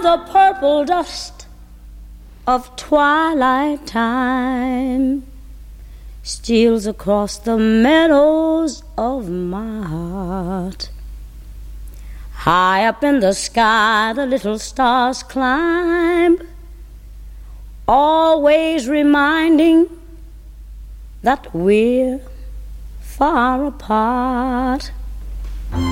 the purple dust of twilight time steals across the meadows of my heart. High up in the sky the little stars climb, always reminding that we're far apart.